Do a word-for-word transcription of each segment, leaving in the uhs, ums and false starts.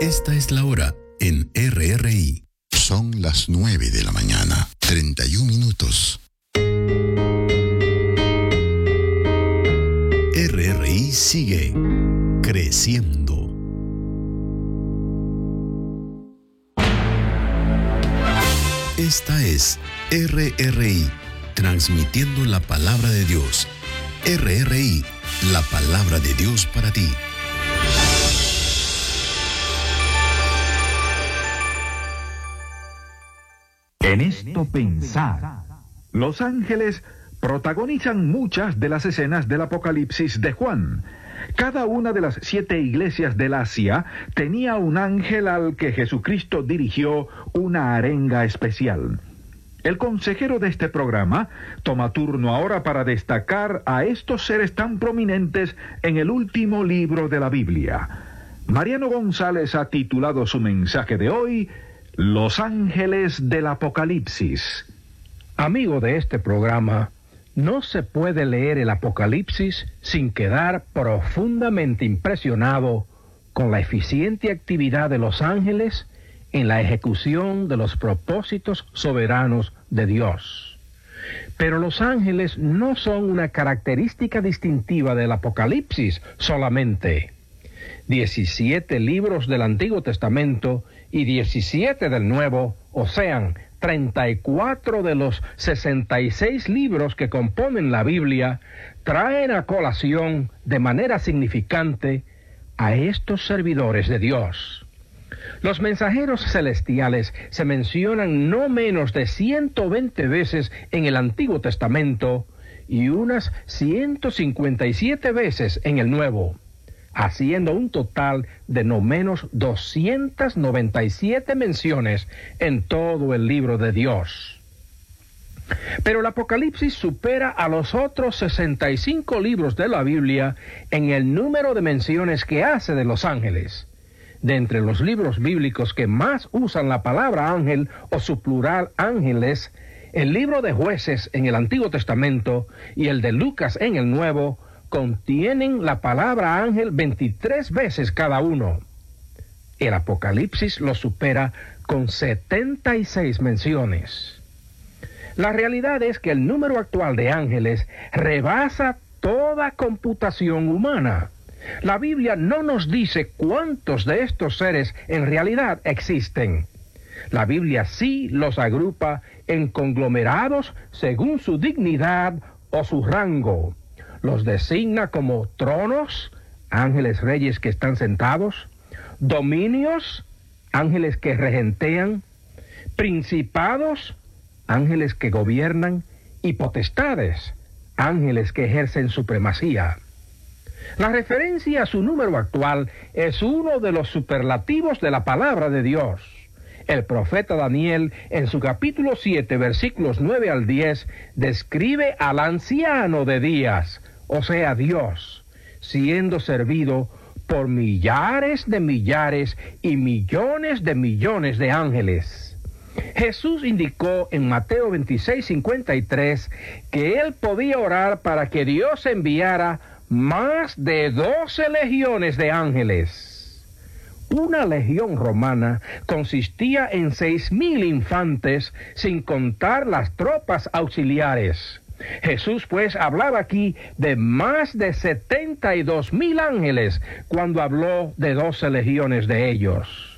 Esta es la hora en R R I. Son las nueve de la mañana, treinta y un minutos. R R I sigue creciendo. Esta es R R I, transmitiendo la palabra de Dios. R R I, la palabra de Dios para ti. En esto pensad. Los ángeles protagonizan muchas de las escenas del Apocalipsis de Juan. Cada una de las siete iglesias del Asia tenía un ángel al que Jesucristo dirigió una arenga especial. El consejero de este programa toma turno ahora para destacar a estos seres tan prominentes en el último libro de la Biblia. Mariano González ha titulado su mensaje de hoy, Los ángeles del Apocalipsis. Amigo de este programa, no se puede leer el Apocalipsis sin quedar profundamente impresionado con la eficiente actividad de los ángeles en la ejecución de los propósitos soberanos de Dios. Pero los ángeles no son una característica distintiva del Apocalipsis solamente. diecisiete libros del Antiguo Testamento y diecisiete del Nuevo, o sean, treinta y cuatro de los sesenta y seis libros que componen la Biblia, traen a colación de manera significante a estos servidores de Dios. Los mensajeros celestiales se mencionan no menos de ciento veinte veces en el Antiguo Testamento y unas ciento cincuenta y siete veces en el Nuevo, haciendo un total de no menos doscientas noventa y siete menciones en todo el libro de Dios. Pero el Apocalipsis supera a los otros sesenta y cinco libros de la Biblia en el número de menciones que hace de los ángeles. De entre los libros bíblicos que más usan la palabra ángel o su plural ángeles, el libro de Jueces en el Antiguo Testamento y el de Lucas en el Nuevo contienen la palabra ángel veintitrés veces cada uno. El Apocalipsis lo supera con setenta y seis menciones. La realidad es que el número actual de ángeles rebasa toda computación humana. La Biblia no nos dice cuántos de estos seres en realidad existen. La Biblia sí los agrupa en conglomerados según su dignidad o su rango. Los designa como tronos, ángeles reyes que están sentados, dominios, ángeles que regentean, principados, ángeles que gobiernan, y potestades, ángeles que ejercen supremacía. La referencia a su número actual es uno de los superlativos de la palabra de Dios. El profeta Daniel, en su capítulo siete, versículos nueve al diez, describe al anciano de días, o sea, Dios, siendo servido por millares de millares y millones de millones de ángeles. Jesús indicó en Mateo veintiséis, cincuenta y tres que él podía orar para que Dios enviara más de doce legiones de ángeles. Una legión romana consistía en seis mil infantes, sin contar las tropas auxiliares. Jesús, pues, hablaba aquí de más de setenta y dos mil ángeles cuando habló de doce legiones de ellos.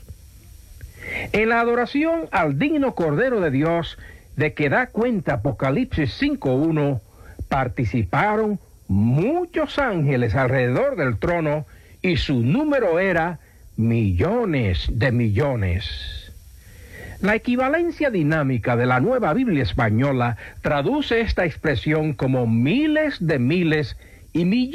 En la adoración al digno Cordero de Dios, de que da cuenta Apocalipsis cinco uno, participaron muchos ángeles alrededor del trono, y su número era millones de millones. La equivalencia dinámica de la Nueva Biblia Española traduce esta expresión como miles de miles y millones